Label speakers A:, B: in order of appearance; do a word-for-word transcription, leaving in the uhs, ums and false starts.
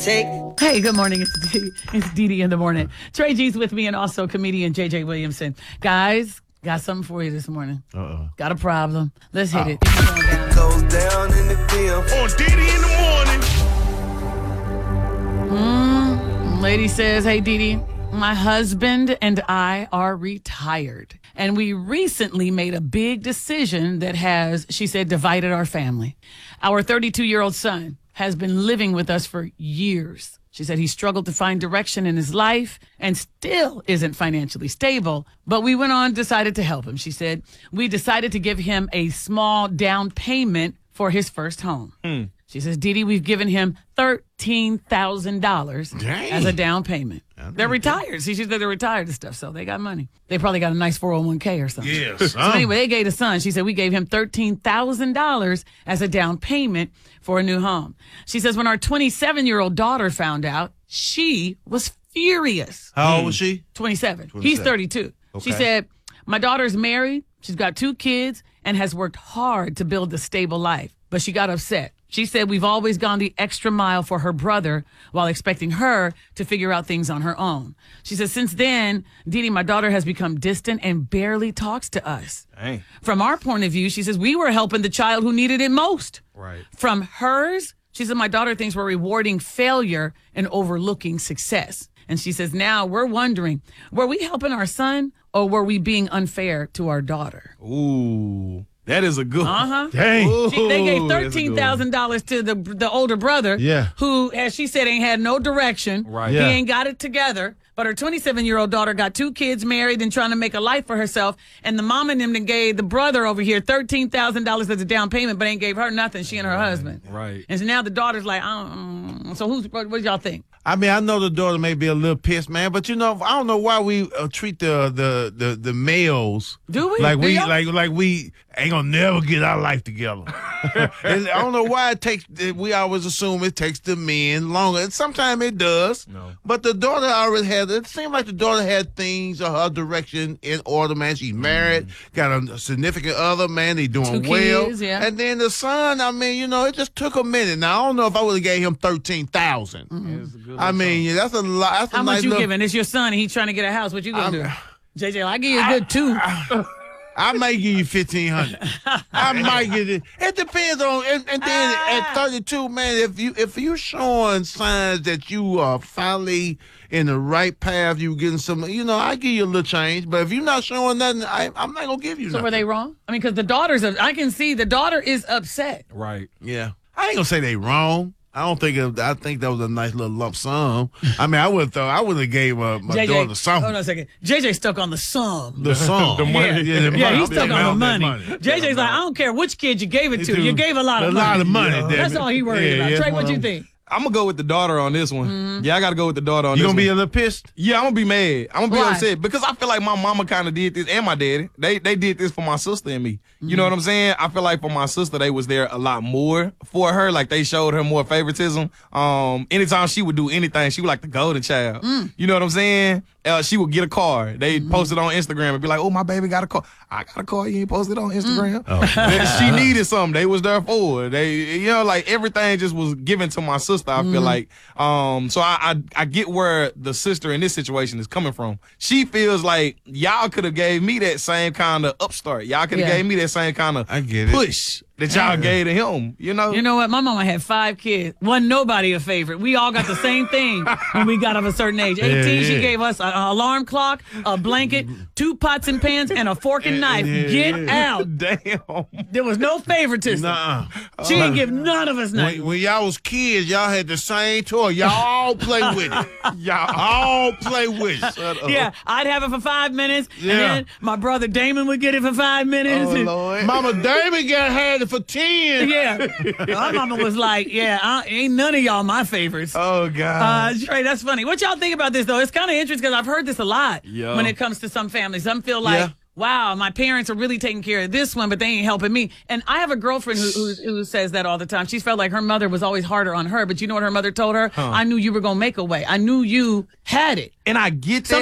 A: shake.
B: Hey, good morning. It's Dee, it's Dee Dee in the morning. Trey G's with me and also comedian J J Williamson. Guys, got something for you this morning.
C: Uh-oh.
B: Got a problem. Let's hit
C: Oh.
B: it. It's going down.
A: Goes down in the field.
C: On Dee Dee in the morning.
B: Mm, lady says, hey, Dee Dee, my husband and I are retired. And we recently made a big decision that has, she said, divided our family. Our thirty-two-year-old son has been living with us for years. She said he struggled to find direction in his life and still isn't financially stable. But we went on, decided to help him. She said, we decided to give him a small down payment for his first home. Hmm. She says, Dee Dee, we've given him thirteen thousand dollars as a down payment. They're retired. See, she said they're retired and stuff, so they got money. They probably got a nice four oh one k or something.
C: Yes.
B: So anyway, they gave the son. She said, we gave him thirteen thousand dollars as a down payment for a new home. She says, when our twenty-seven-year-old daughter found out, she was furious.
C: How old was she?
B: twenty-seven. He's thirty-two. She
C: Okay.
B: said, my daughter's married. She's got two kids and has worked hard to build a stable life. But she got upset. She said, we've always gone the extra mile for her brother while expecting her to figure out things on her own. She says, since then, Dee Dee, my daughter has become distant and barely talks to us.
C: Dang.
B: From our point of view, she says, we were helping the child who needed it most.
C: Right.
B: From hers, she said, my daughter thinks we're rewarding failure and overlooking success. And she says, now we're wondering, were we helping our son or were we being unfair to our daughter?
D: Ooh, that is a good one.
B: Uh-huh.
C: Dang.
B: She, they gave
D: Ooh, that's a
B: thirteen thousand dollars to the the older brother,
C: Yeah.
B: who, as she said, ain't had no direction.
D: Right.
B: He
C: Yeah.
B: ain't got it together. But her twenty-seven-year-old daughter got two kids, married, and trying to make a life for herself. And the mom and them that gave the brother over here thirteen thousand dollars as a down payment, but ain't gave her nothing, she and her husband.
D: Right.
B: And so now the daughter's like, um, so who's, what, what y'all think?
C: I mean, I know the daughter may be a little pissed, man, but you know, I don't know why we uh, treat the, the the the males
B: Do we?
C: like
B: Do
C: we
B: y'all?
C: like like we ain't gonna never get our life together. And I don't know why it takes. We always assume it takes the men longer, and sometimes it does.
D: No.
C: But the daughter already had. It seemed like the daughter had things or her direction in order. Man, she's married, got a significant other. Man, they doing
B: Two
C: well.
B: kids, yeah.
C: And then the son. I mean, you know, it just took a minute. Now I don't know if I would have gave him thirteen thousand. I mean, yeah, that's a lot. That's
B: How
C: a
B: much
C: nice
B: you
C: little,
B: giving? It's your son, and he's trying to get a house. What you gonna do?
C: I'm-
B: J J, I give you a good two.
C: I might give you fifteen hundred. I might give it. It depends on. And, and then
B: Ah.
C: at thirty-two, man, if you if you showing signs that you are finally in the right path, you getting some. You know, I give you a little change. But if you're not showing nothing, I, I'm not gonna give you.
B: So
C: nothing.
B: were they wrong? I mean, because the daughter's, I can see the daughter is upset.
D: Right.
C: Yeah, I ain't gonna say they wrong. I don't think it, I think that was a nice little lump sum. I mean, I would have thought I would have gave uh, my
B: J J,
C: daughter something.
B: hold on a second. J J stuck on the sum.
C: The sum,
D: The money.
B: Yeah,
C: yeah, the money.
B: he's stuck
C: Yeah,
B: on the
C: that
B: money. J J's like, I don't care which kid you gave it to.
C: too.
B: You gave a lot of
C: a
B: money.
C: lot of money. damn
B: That's
C: it.
B: all he worried
C: Yeah,
B: about.
C: yeah,
B: Trey,
C: that's
B: what
C: one
B: you
C: of them.
B: think?
D: I'm gonna go with the daughter on this one.
B: Mm-hmm.
D: Yeah, I gotta go with the daughter on
C: You
D: this
C: gonna be a
D: one.
C: little pissed?
D: Yeah, I'm gonna be mad. I'm gonna be
B: Why?
D: upset because I feel like my mama kind of did this and my daddy. They they did this for my sister and me. You know what I'm saying? I feel like for my sister, they was there a lot more for her. Like they showed her more favoritism. Um, anytime she would do anything, she was like the golden child. You know what I'm saying? Uh, she would get a car. They post it on Instagram and be like, "Oh, my baby got a car. I got a car. You ain't posted on Instagram." She needed something. They was there for her. They, you know, like everything just was given to my sister. I feel like. Um, so I, I I get where the sister in this situation is coming from. She feels like y'all could have gave me that same kind of upstart. Y'all could have
B: Yeah.
D: gave me that same kind of
C: I get it.
D: push that y'all gave to him. You know.
B: You know what? My mama had five kids. Wasn't nobody a favorite. We all got the same thing when we got of a certain age. eighteen, she
C: yeah.
B: gave us an alarm clock, a blanket, two pots and pans, and a fork and knife.
C: Yeah,
B: Get
C: yeah.
B: out.
D: Damn.
B: There was no favoritism.
C: Nuh-uh.
B: She didn't give none of us
C: When,
B: nothing.
C: when y'all was kids, y'all had the same toy. Y'all all play with it. Y'all all play with it.
B: Yeah, I'd have it for five minutes,
C: Yeah.
B: and then my brother Damon would get it for five minutes.
D: Oh,
B: and-
D: Lord.
C: Mama Damon got had it for ten.
B: Yeah, my mama was like, "Yeah, I, ain't none of y'all my favorites."
D: Oh God.
B: Uh, Trey, that's funny. What y'all think about this though? It's kind of interesting because I've heard this a lot
D: Yeah.
B: when it comes to some families. Some feel like,
C: Yeah.
B: wow, my parents are really taking care of this one, but they ain't helping me. And I have a girlfriend who, who, who says that all the time. She's felt like her mother was always harder on her, but you know what her mother told her? I knew you were going to make a way. I knew you had it.
D: And I get that.